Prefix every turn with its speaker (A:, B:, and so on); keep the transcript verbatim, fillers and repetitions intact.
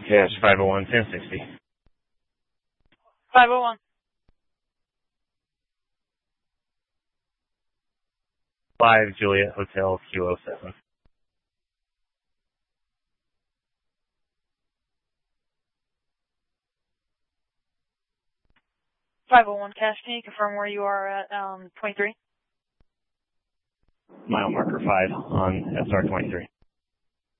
A: Cash five oh one, ten sixty.
B: five oh one.
A: five Juliet Hotel Q oh seven.
B: five oh one Cash, can you confirm where you are at um, twenty-three?
A: Mile marker five on S R twenty-three.